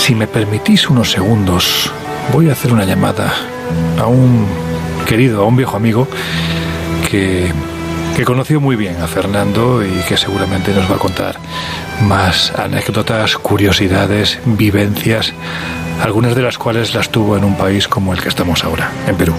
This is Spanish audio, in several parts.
Si me permitís unos segundos, voy a hacer una llamada a un viejo amigo que conoció muy bien a Fernando y que seguramente nos va a contar más anécdotas, curiosidades, vivencias, algunas de las cuales las tuvo en un país como el que estamos ahora, en Perú.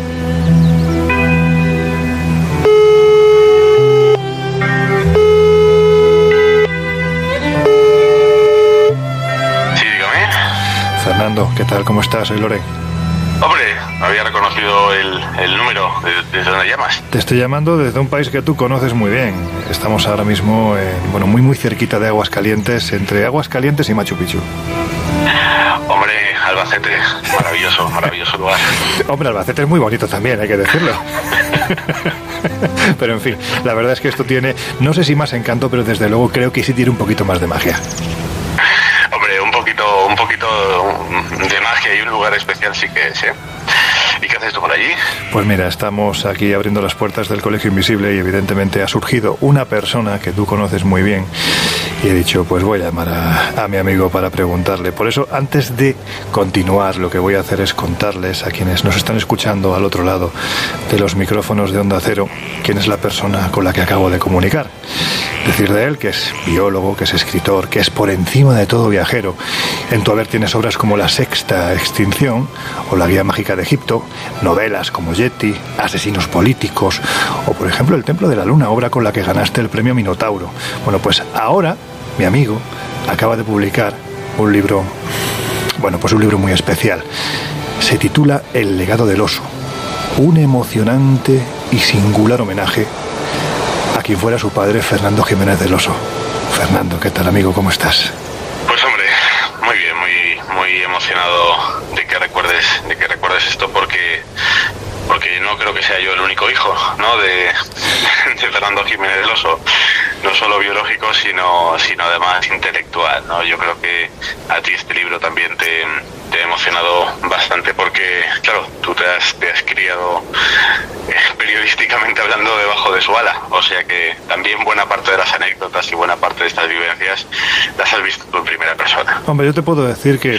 Fernando, ¿qué tal? ¿Cómo estás? Soy Loren. Hombre, había reconocido el número. ¿Desde dónde llamas? Te estoy llamando desde un país que tú conoces muy bien. Estamos ahora mismo, muy cerquita de Aguascalientes, entre Aguascalientes y Machu Picchu. Hombre, Albacete, maravilloso lugar. Hombre, Albacete es muy bonito también, hay que decirlo. Pero en fin, la verdad es que esto tiene, no sé si más encanto, pero desde luego creo que sí tiene un poquito más de magia. Un poquito de magia y un lugar especial sí que es, ¿eh? ¿Y qué haces tú por allí? Pues mira, estamos aquí abriendo las puertas del Colegio Invisible y evidentemente ha surgido una persona que tú conoces muy bien y he dicho, pues voy a llamar a mi amigo para preguntarle. Por eso, antes de continuar, lo que voy a hacer es contarles a quienes nos están escuchando al otro lado de los micrófonos de Onda Cero quién es la persona con la que acabo de comunicar. Decir de él que es biólogo, que es escritor, que es por encima de todo viajero. En tu haber tienes obras como La Sexta Extinción o La Guía Mágica de Egipto, novelas como Yeti, Asesinos Políticos o, por ejemplo, El Templo de la Luna, obra con la que ganaste el premio Minotauro. Bueno, pues ahora mi amigo acaba de publicar un libro, un libro muy especial. Se titula El legado del oso, un emocionante y singular homenaje a quien fuera su padre, Fernando Jiménez del Oso. Fernando, ¿qué tal, amigo? ¿Cómo estás? Pues hombre, muy bien, muy emocionado de que recuerdes esto porque no creo que sea yo el único hijo, ¿no? de Fernando Jiménez del Oso, no solo biológico sino además intelectual, ¿no? Yo creo que a ti este libro también te ha emocionado bastante porque, claro, tú te has criado periodísticamente hablando debajo de su ala, o sea que también buena parte de las anécdotas y buena parte de estas vivencias las has visto tú en primera persona. Hombre, yo te puedo decir que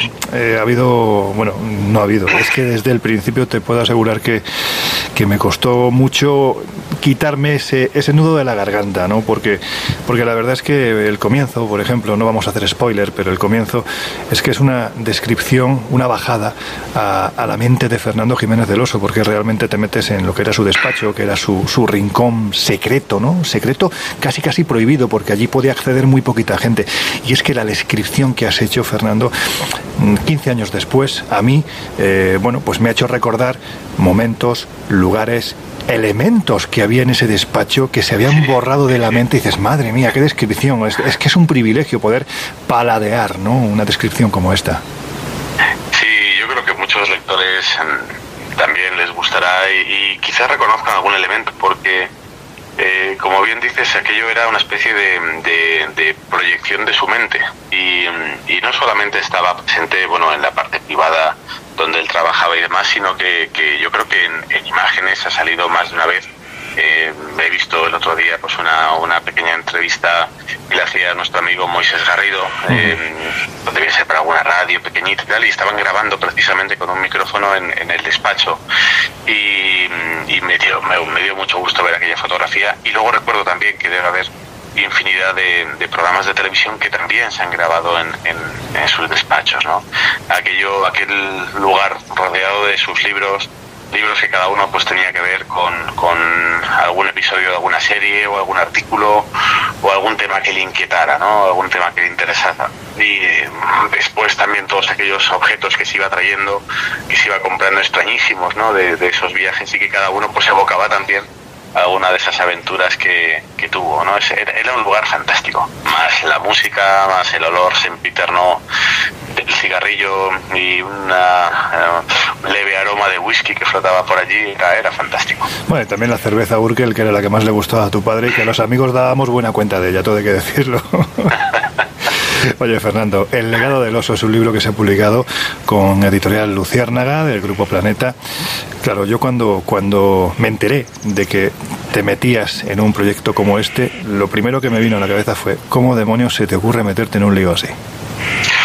es que desde el principio te puedo asegurar que me costó mucho quitarme ese nudo de la garganta, ¿no? Porque la verdad es que el comienzo, por ejemplo, no vamos a hacer spoiler, pero el comienzo es que es una descripción, una bajada a la mente de Fernando Jiménez del Oso, porque realmente te metes en lo que era su despacho, que era su rincón secreto, ¿no? Secreto casi prohibido, porque allí podía acceder muy poquita gente. Y es que la descripción que has hecho, Fernando, 15 años después, a mí, me ha hecho recordar momentos, lugares, elementos que había en ese despacho que se habían borrado de la mente y dices, madre mía, qué descripción. Es que es un privilegio poder paladear, ¿no? Una descripción como esta. Sí, yo creo que muchos lectores también les gustará y quizás reconozcan algún elemento porque, como bien dices, aquello era una especie de proyección de su mente y no solamente estaba presente en la parte privada donde él trabajaba y demás, sino que yo creo que en imágenes ha salido más de una vez. He visto el otro día una pequeña entrevista que le hacía a nuestro amigo Moisés Garrido, debía ser para alguna radio pequeñita y tal, y estaban grabando precisamente con un micrófono en el despacho y me dio mucho gusto ver aquella fotografía. Y luego recuerdo también que debe haber infinidad de programas de televisión que también se han grabado en sus despachos, ¿no? Aquel lugar rodeado de sus libros que cada uno pues tenía que ver con algún episodio de alguna serie o algún artículo o algún tema que le inquietara, ¿no? Algún tema que le interesara. Y después también todos aquellos objetos que se iba trayendo, que se iba comprando extrañísimos, ¿no? De esos viajes y que cada uno pues evocaba también alguna de esas aventuras que tuvo, ¿no? Era un lugar fantástico, más la música, más el olor sempiterno del cigarrillo y una leve aroma de whisky que flotaba por allí, era fantástico. Bueno, y también la cerveza Urkel, que era la que más le gustaba a tu padre y que los amigos dábamos buena cuenta de ella, todo hay que decirlo. Oye, Fernando, El legado del oso es un libro que se ha publicado con Editorial Luciérnaga del Grupo Planeta. Claro, yo cuando me enteré de que te metías en un proyecto como este, lo primero que me vino a la cabeza fue ¿cómo demonios se te ocurre meterte en un lío así?